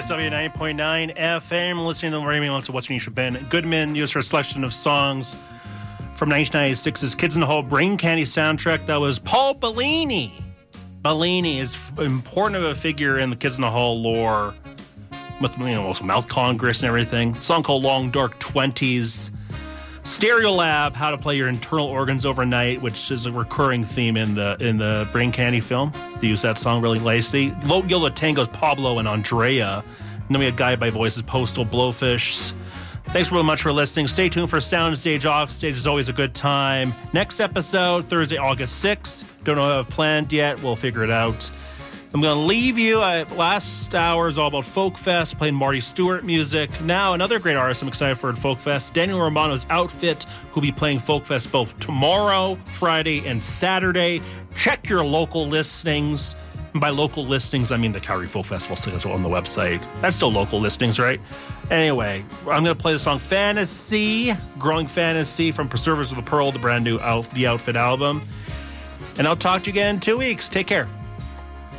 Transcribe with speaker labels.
Speaker 1: CSW 90.9 FM. Listening to Raymond Lawrence of What's New for Ben Goodman. Used for a selection of songs from 1996's Kids in the Hall Brain Candy soundtrack. That was Paul Bellini. Bellini is important of a figure in the Kids in the Hall lore, with also Mouth Congress and everything. A song called Long Dark 20s. Stereolab, How to Play Your Internal Organs Overnight, which is a recurring theme in the Brain Candy film. They use that song really nicely. Low Gilded Tango's Pablo and Andrea. And then we had Guided by Voices, Postal Blowfish. Thanks really much for listening. Stay tuned for Soundstage Offstage. It's always a good time. Next episode, Thursday, August 6th. Don't know what I've planned yet. We'll figure it out. I'm going to leave you. Last hour is all about Folk Fest, playing Marty Stewart music. Now, another great artist I'm excited for at Folk Fest, Daniel Romano's Outfit, who'll be playing Folk Fest both tomorrow, Friday, and Saturday. Check your local listings. And by local listings, I mean the Calgary Folk Festival schedule on the website. That's still local listings, right? Anyway, I'm going to play the song Fantasy, Growing Fantasy from Preservers of the Pearl, the brand new The Outfit album. And I'll talk to you again in 2 weeks. Take care.